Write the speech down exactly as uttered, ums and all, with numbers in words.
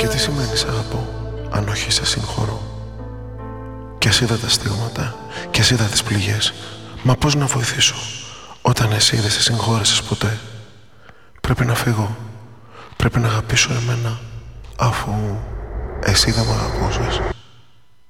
Και τι σημαίνει σ' αγαπώ, αν όχι σε συγχωρώ? Κι ας είδα τα στίγματα, κι ας είδα τις πληγές, μα πώς να βοηθήσω όταν εσύ δεν σε συγχώρεσες ποτέ? Πρέπει να φύγω, πρέπει να αγαπήσω εμένα, αφού εσύ δεν μ' αγαπούσες.